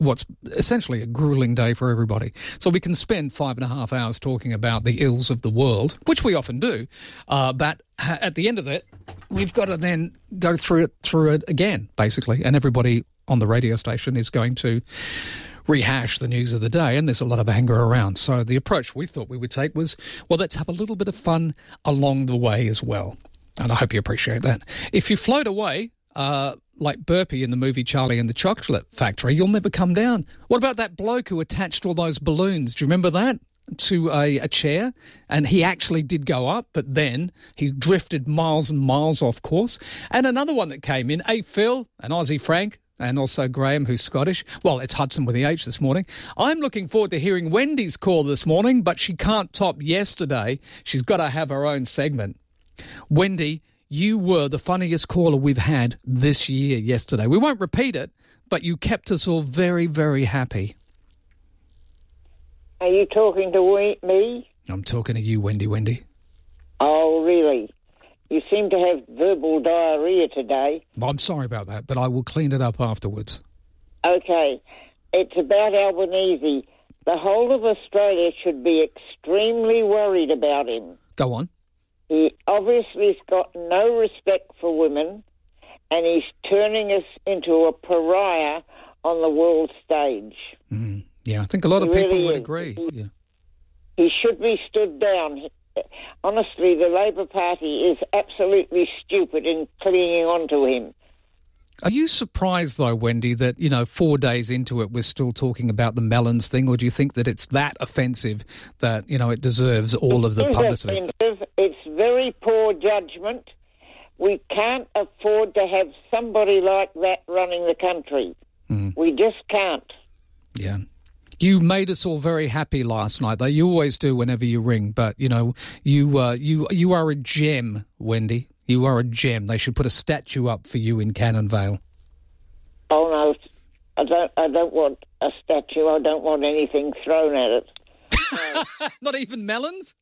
S2: what's essentially a grueling day for everybody. So we can spend five and a half hours talking about the ills of the world, which we often do, uh, but at the end of it, we've got to then go through it through it again, basically, and everybody on the radio station is going to rehash the news of the day, and there's a lot of anger around. So the approach we thought we would take was, well, let's have a little bit of fun along the way as well. And I hope you appreciate that. If you float away, uh, like Burpee in the movie Charlie and the Chocolate Factory, you'll never come down. What about that bloke who attached all those balloons? Do you remember that? To a, a chair, and he actually did go up, but then he drifted miles and miles off course. And another one that came in, hey, Phil, and Aussie Frank, and also Graham, who's Scottish. Well, it's Hudson with the H this morning. I'm looking forward to hearing Wendy's call this morning, but she can't top yesterday. She's got to have her own segment. Wendy, you were the funniest caller we've had this year yesterday. We won't repeat it, but you kept us all very, very happy.
S12: Are you talking to me?
S2: I'm talking to you, Wendy, Wendy.
S12: Oh, really? You seem to have verbal diarrhea today.
S2: Well, I'm sorry about that, but I will clean it up afterwards.
S12: Okay. It's about Albanese. The whole of Australia should be extremely worried about him.
S2: Go on.
S12: He obviously has got no respect for women, and he's turning us into a pariah on the world stage.
S2: Mm, yeah, I think a lot of
S12: he
S2: people
S12: really
S2: would
S12: is.
S2: agree.
S12: He,
S2: yeah.
S12: he should be stood down. He, honestly, the Labor Party is absolutely stupid in clinging on to him.
S2: Are you surprised, though, Wendy, that, you know, four days into it, we're still talking about the melons thing, or do you think that it's that offensive that, you know, it deserves all of the
S12: It's
S2: publicity?
S12: offensive. It's very poor judgment. We can't afford to have somebody like that running the country.
S2: Mm.
S12: We just can't.
S2: Yeah. You made us all very happy last night, though. You always do whenever you ring, but, you know, you uh, you you are a gem, Wendy. You are a gem. They should put a statue up for you in Cannon Vale.
S12: Oh, no, I don't, I don't want a statue. I don't want anything thrown at it. No.
S2: Not even melons?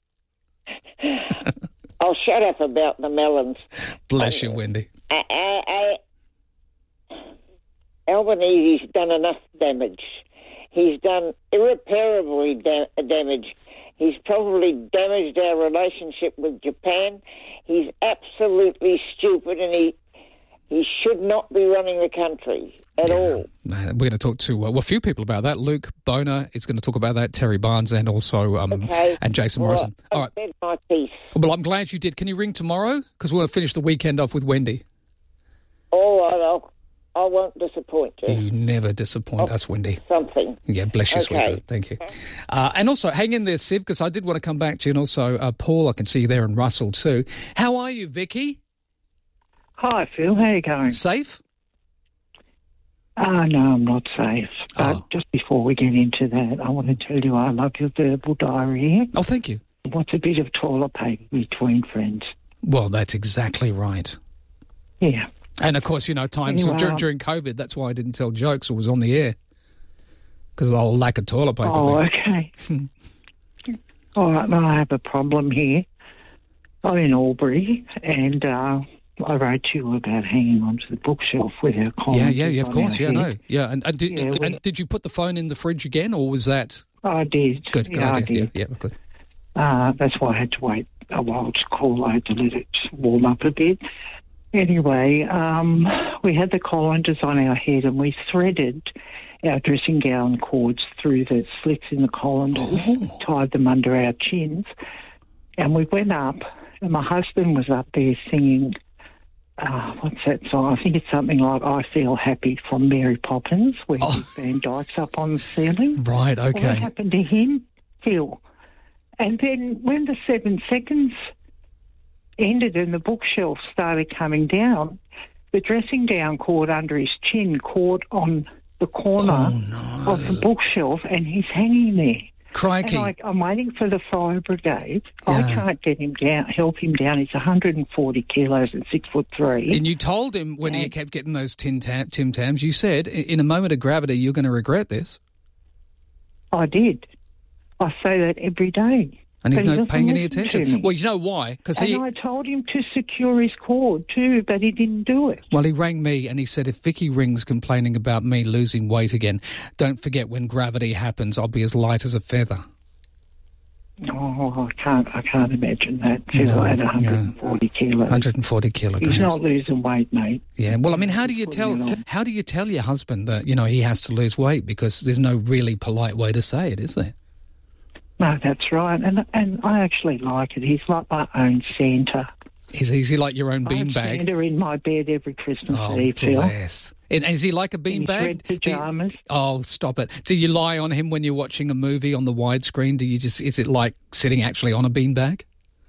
S12: I'll shut up about the melons.
S2: Bless
S12: um,
S2: you, Wendy.
S12: I, I, I, Albanese's done enough damage. He's done irreparably da- damage. He's probably damaged our relationship with Japan. He's absolutely stupid, and he he should not be running the country at
S2: yeah.
S12: all.
S2: We're going to talk to uh, well, a few people about that. Luke Boner is going to talk about that, Terry Barnes, and also um,
S12: okay.
S2: and Jason
S12: All
S2: Morrison.
S12: Right.
S2: All right.
S12: I've said my piece.
S2: Well, I'm glad you did. Can you ring tomorrow? Because we'll finish the weekend off with Wendy.
S12: All right, I'll, I won't disappoint you.
S2: You never disappoint
S12: oh,
S2: us, Wendy.
S12: Something.
S2: Yeah, bless you,
S12: okay.
S2: sweetheart. Thank you. Uh, and also, hang in there, Siv, because I did want to come back to you. And also, uh, Paul, I can see you there, and Russell too. How are you, Vicky?
S13: Hi, Phil. How are you going?
S2: Safe?
S13: Uh, no, I'm not safe. But
S2: oh.
S13: just before we get into that, I want to tell you I love your verbal diarrhea.
S2: Oh, thank you.
S13: What's a bit of toilet paper between friends?
S2: Well, that's exactly right.
S13: Yeah.
S2: And, of course, you know, times
S13: anyway,
S2: during, during COVID, that's why I didn't tell jokes or was on the air, because of the whole lack of toilet paper
S13: Oh,
S2: thing.
S13: okay. All right, well, I have a problem here. I'm in Albury, and uh, I wrote to you about hanging onto the bookshelf with our columns.
S2: Yeah, yeah, yeah, of course, yeah,
S13: head.
S2: no. Yeah, and, and, did,
S13: Yeah,
S2: and,
S13: we-
S2: and did you put the phone in the fridge again, or was that...
S13: I did.
S2: Good, good
S13: yeah,
S2: idea.
S13: I did.
S2: Yeah, yeah, good.
S13: Uh, that's why I had to wait a while to call out to let it warm up a bit. Anyway, um, we had the colanders on our head and we threaded our dressing gown cords through the slits in the colanders,
S2: Oh.
S13: tied them under our chins, and we went up, and my husband was up there singing, uh, what's that song? I think it's something like I Feel Happy from Mary Poppins, where
S2: Oh.
S13: Dick Van Dyke's up on the ceiling.
S2: Right,
S13: Well,
S2: okay.
S13: what happened to him? Phil. And then when the seven seconds ended and the bookshelf started coming down, the dressing gown cord under his chin caught on the corner
S2: Oh, no.
S13: of the bookshelf, and he's hanging there.
S2: Crikey.
S13: And I, I'm waiting for the fire brigade. I
S2: Yeah.
S13: can't get him down, help him down. He's one hundred forty kilos and six foot three.
S2: And you told him when he
S13: And-
S2: kept getting those Tim, tam, Tim Tams, you said, "I- in a moment of gravity, you're going to regret this."
S13: I did. I say that every day.
S2: And he's
S13: But he
S2: not
S13: doesn't
S2: paying any
S13: listen to
S2: attention.
S13: me.
S2: Well, you know why? Because
S13: And
S2: he...
S13: I told him to secure his cord too, but he didn't do it.
S2: Well, he rang me and he said, if Vicky rings complaining about me losing weight again, don't forget when gravity happens, I'll be as light as a feather.
S13: Oh, I can't, I can't imagine that. He's
S2: No,
S13: at one hundred forty kilos.
S2: one hundred forty kilograms.
S13: He's not losing weight, mate.
S2: Yeah, well, I mean, how do you tell how do you tell your husband that, you know, he has to lose weight? Because there's no really polite way to say it, is there?
S13: No, that's right. And and I actually like it. He's like my own Santa.
S2: Is, is he like your own
S13: I have
S2: beanbag?
S13: Santa in my bed every Christmas
S2: Oh,
S13: Eve, Phil.
S2: bless. And is he like a
S13: In his
S2: beanbag?
S13: red pyjamas.
S2: Oh, stop it. Do you lie on him when you're watching a movie on the widescreen? Do you just, is it like sitting actually on a beanbag?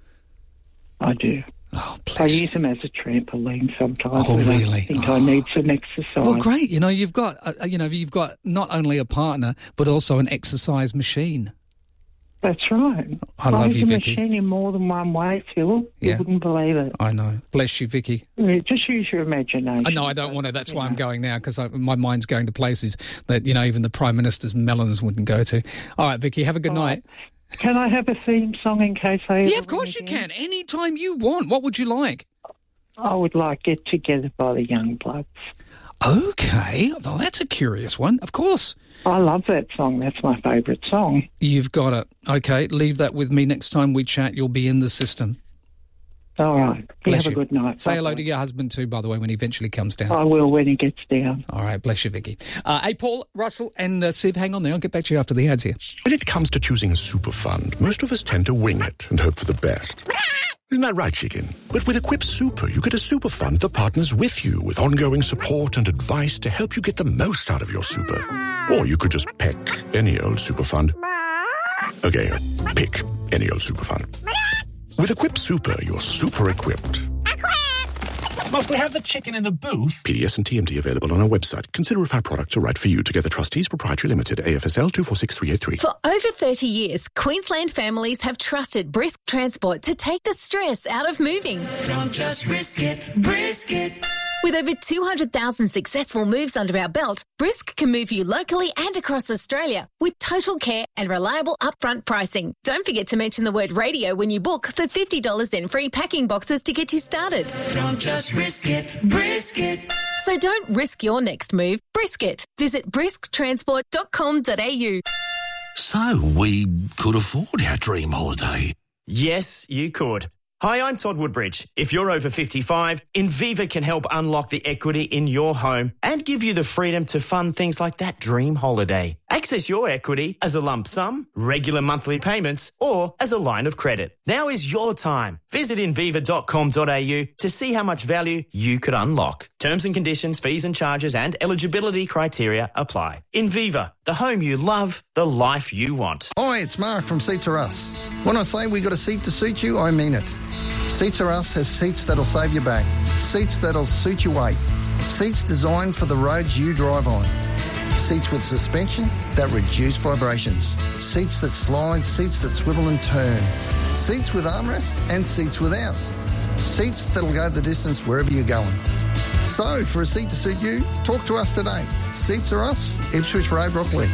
S13: I do.
S2: Oh,
S13: I use him as a trampoline sometimes.
S2: Oh,
S13: when
S2: really?
S13: I think
S2: Oh.
S13: I need some exercise.
S2: Well, great. You know, you've got, uh, you know, you've got not only a partner, but also an exercise machine.
S13: That's right.
S2: I love
S13: use
S2: you,
S13: a
S2: Vicky.
S13: machine in more than one way, Phil.
S2: Yeah.
S13: You wouldn't believe it.
S2: I know. Bless you, Vicky.
S13: Yeah, just use your imagination.
S2: Uh, no, I don't want to. That's why I'm going now, because my mind's going to places that, you know, even the Prime Minister's melons wouldn't go to. All right, Vicky, have a good
S13: All
S2: night.
S13: right. Can I have a theme song in case I...
S2: Yeah, of course you can. Anytime you want. What would you like?
S13: I would like Get Together by the Youngbloods.
S2: Okay. Well, that's a curious one. Of course.
S13: I love that song. That's my favourite song.
S2: You've got it. Okay, leave that with me. Next time we chat, you'll be in the system.
S13: All right. You
S2: Bless
S13: have
S2: you.
S13: a good night.
S2: Say hello
S13: Bye-bye.
S2: to your husband too, by the way, when he eventually comes down.
S13: I will when he gets down.
S2: All right, bless you, Vicky. Uh, hey, Paul, Russell and uh, Siv, hang on there. I'll get back to you after the ads here.
S14: When it comes to choosing a super fund, most of us tend to wing it and hope for the best. Isn't that right, chicken? But with Equip Super, you get a super fund that partners with you with ongoing support and advice to help you get the most out of your super. Or you could just pick any old super fund. Okay, pick any old super fund. With Equip Super, you're super equipped.
S15: Must we have the chicken in the booth?
S14: P D S and T M T available on our website. Consider if our products are right for you. Together Trustees Proprietary Limited, A F S L two four six three eight three.
S17: For over thirty years, Queensland families have trusted Brisk Transport to take the stress out of moving.
S19: Don't just risk it, brisk it.
S17: With over two hundred thousand successful moves under our belt, Brisk can move you locally and across Australia with total care and reliable upfront pricing. Don't forget to mention the word radio when you book for fifty dollars in free packing boxes to get you started.
S19: Don't just risk it, brisk it.
S17: So don't risk your next move, brisk it. Visit brisk transport dot com dot a u.
S15: So we could afford our dream holiday.
S20: Yes, you could. Hi, I'm Todd Woodbridge. If you're over fifty-five, Inviva can help unlock the equity in your home and give you the freedom to fund things like that dream holiday. Access your equity as a lump sum, regular monthly payments, or as a line of credit. Now is your time. Visit inviva dot com dot a u to see how much value you could unlock. Terms and conditions, fees and charges, and eligibility criteria apply. Inviva, the home you love, the life you want.
S26: Hi, it's Mark from Seats Are Us. When I say we got a seat to suit you, I mean it. Seats Are Us has seats that'll save your back, seats that'll suit your weight, seats designed for the roads you drive on, seats with suspension that reduce vibrations, seats that slide, seats that swivel and turn, seats with armrests and seats without, seats that'll go the distance wherever you're going. So, for a seat to suit you, talk to us today. Seats Are Us, Ipswich Road, Rockley.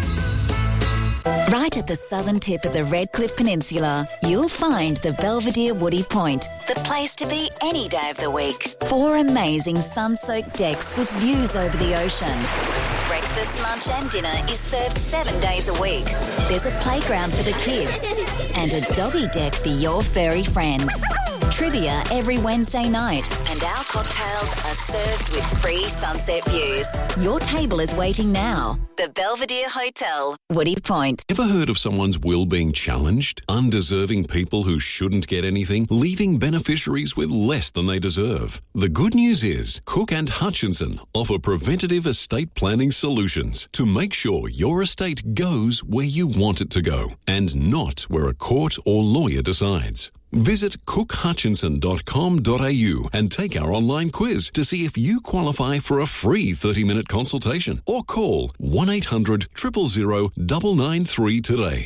S27: Right at the southern tip of the Redcliffe Peninsula, you'll find the Belvedere Woody Point, the place to be any day of the week. Four amazing sun-soaked decks with views over the ocean. Breakfast, lunch and dinner is served seven days a week. There's a playground for the kids and a doggy deck for your furry friend. Trivia every Wednesday night, and our cocktails are served with free sunset views. Your table is waiting now. The Belvedere Hotel, Woody Point.
S23: Ever heard of someone's will being challenged? Undeserving people who shouldn't get anything, leaving beneficiaries with less than they deserve. The good news is Cook and Hutchinson offer preventative estate planning solutions to make sure your estate goes where you want it to go and not where a court or lawyer decides. Visit cook hutchinson dot com dot a u and take our online quiz to see if you qualify for a free thirty-minute consultation, or call one eight hundred, zero zero zero, nine nine three today.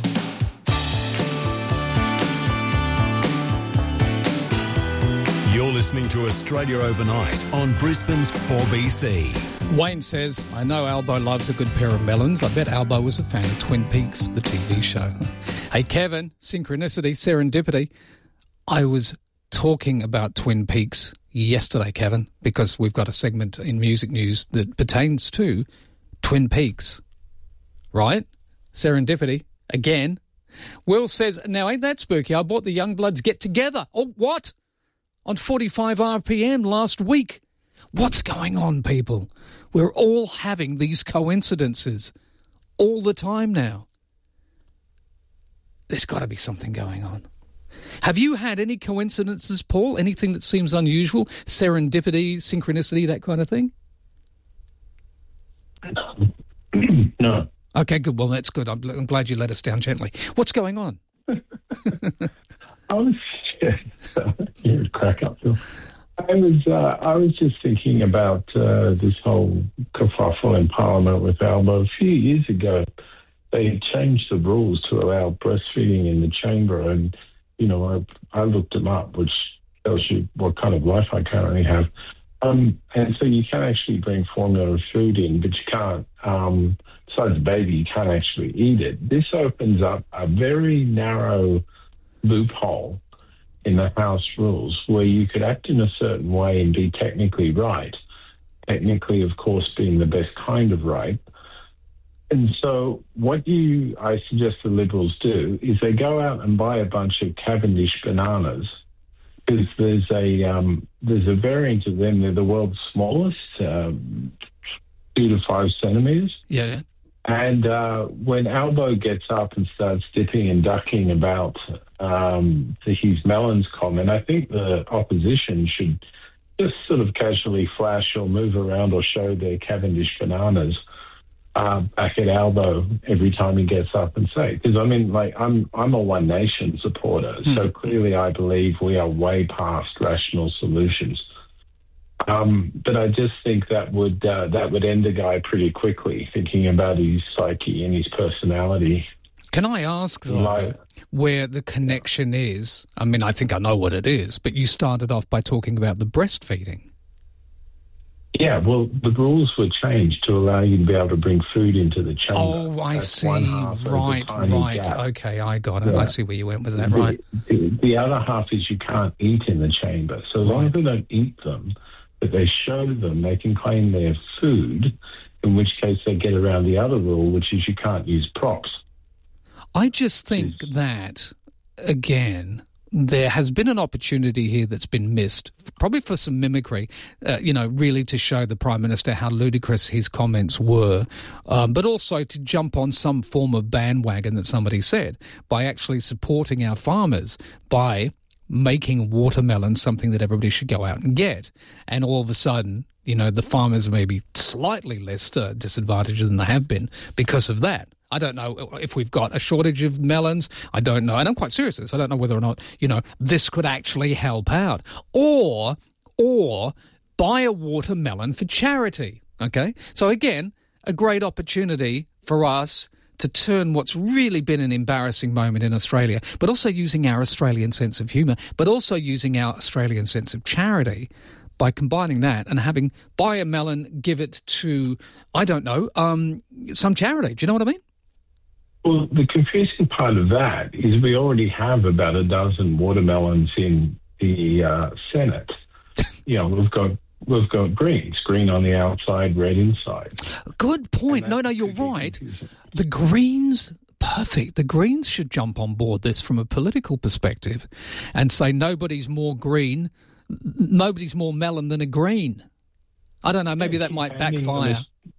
S28: You're listening to Australia Overnight on Brisbane's four B C.
S2: Wayne says, I know Albo loves a good pair of melons. I bet Albo was a fan of Twin Peaks, the T V show. Hey, Kevin, synchronicity, serendipity. I was talking about Twin Peaks yesterday, Kevin, because we've got a segment in Music News that pertains to Twin Peaks. Right? Serendipity. Again. Will says, now ain't that spooky? I bought the Youngbloods Get Together. Oh, what? On forty-five R P M last week. What's going on, people? We're all having these coincidences all the time now. There's got to be something going on. Have you had any coincidences, Paul? Anything that seems unusual? Serendipity, synchronicity, that kind of thing?
S1: No.
S2: Okay, good. Well, that's good. I'm, I'm glad you let us down gently. What's going on?
S1: I was you crack up, Phil. I was uh, I was just thinking about uh, this whole kerfuffle in Parliament with Albo. A few years ago, they changed the rules to allow breastfeeding in the chamber, and you know I I looked them up, which tells you what kind of life I currently have. Um, and so you can actually bring formula food in, but you can't. Um, besides the baby, you can't actually eat it. This opens up a very narrow loophole in the House rules where you could act in a certain way and be technically right. Technically, of course, being the best kind of right. And so what you, I suggest the Liberals do is they go out and buy a bunch of Cavendish bananas, because there's a um, there's a variant of them. They're the world's smallest, um, two to five centimetres.
S2: Yeah, yeah.
S1: And uh, when Albo gets up and starts dipping and ducking about um, the Hughes Melons comment, I think the opposition should just sort of casually flash or move around or show their Cavendish bananas uh, back at Albo every time he gets up and say. Because, I mean, like, I'm I'm a One Nation supporter, mm. so clearly I believe we are way past rational solutions. Um, but I just think that would uh, that would end a guy pretty quickly, thinking about his psyche and his personality.
S2: Can I ask, though,
S1: Like-
S2: where the connection is? I mean, I think I know what it is, but you started off by talking about the breastfeeding.
S1: Yeah, well, the rules were changed to allow you to be able to bring food into the chamber.
S2: Oh, I
S1: That's
S2: see.
S1: one half of the
S2: Right,
S1: tiny
S2: right.
S1: gap.
S2: Okay, I got it.
S1: Yeah.
S2: I see where you went with that,
S1: The-
S2: right.
S1: The, the other half is you can't eat in the chamber. So as long as they don't eat them, but they show them, they can claim they're food, in which case they get around the other rule, which is you can't use props.
S2: I just think that, again, there has been an opportunity here that's been missed, probably for some mimicry, uh, you know, really to show the Prime Minister how ludicrous his comments were, um, but also to jump on some form of bandwagon that somebody said by actually supporting our farmers, by making watermelon something that everybody should go out and get. And all of a sudden, you know, the farmers may be slightly less uh, disadvantaged than they have been because of that. I don't know if we've got a shortage of melons. I don't know. And I'm quite serious with this. I don't know whether or not, you know, this could actually help out. Or, or buy a watermelon for charity, okay? So again, a great opportunity for us to turn what's really been an embarrassing moment in Australia, but also using our Australian sense of humour, but also using our Australian sense of charity by combining that and having buy a melon, give it to, I don't know, um, some charity. Do you know what I mean?
S1: Well, the confusing part of that is we already have about a dozen watermelons in the uh, Senate. You know, we've got we've got greens, green on the outside, red inside.
S2: Good point. No, no, you're right. The Greens, perfect. The Greens should jump on board this from a political perspective and say nobody's more green, nobody's more melon than a green. I don't know, maybe that might backfire.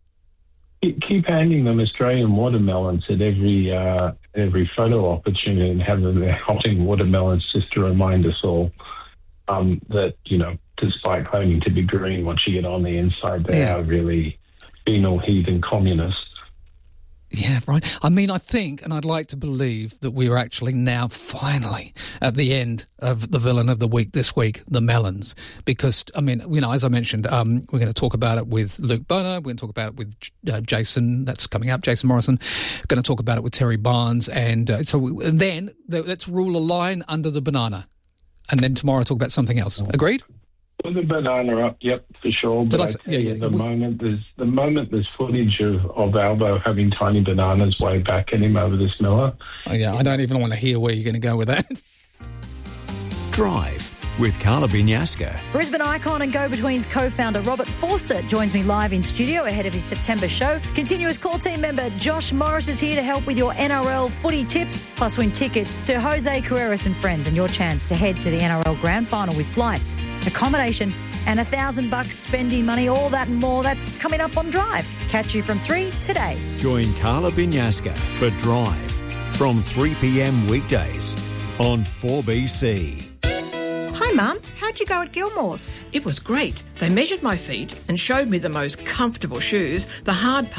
S1: Keep handing them Australian watermelons at every uh, every photo opportunity and have them there holding watermelons just to remind us all um, that, you know, despite claiming to be green, once you get on the inside, they
S2: Yeah.
S1: are really penal heathen communists.
S2: Yeah, right. I mean, I think, and I'd like to believe that we are actually now finally at the end of the villain of the week this week, the melons. Because, I mean, you know, as I mentioned, um, we're going to talk about it with Luke Bono. We're going to talk about it with uh, Jason. That's coming up, Jason Morrison. We're going to talk about it with Terry Barnes. And uh, so we, and then the, let's rule a line under the banana. And then tomorrow talk about something else. Agreed?
S1: Put the banana up, yep, for sure. But
S2: Did I
S1: I
S2: say-
S1: tell
S2: yeah,
S1: you,
S2: yeah.
S1: the moment there's the moment there's footage of, of Albo having tiny bananas way back at him over this Miller.
S2: Oh, yeah, I don't even want to hear where you're going to go with that.
S28: Drive with Carla Binyasca.
S3: Brisbane icon and go-betweens co-founder Robert Forster joins me live in studio ahead of his September show. Continuous call team member Josh Morris is here to help with your N R L footy tips, plus win tickets to Jose Carreras and friends and your chance to head to the N R L Grand Final with flights, accommodation and a thousand bucks spending money, all that and more. That's coming up on Drive. Catch you from three today.
S28: Join Carla Binyasca for Drive from three p.m. weekdays on four B C.
S4: Hi, Mum. How'd you go at Gilmore's?
S5: It was great. They measured my feet and showed me the most comfortable shoes. The hard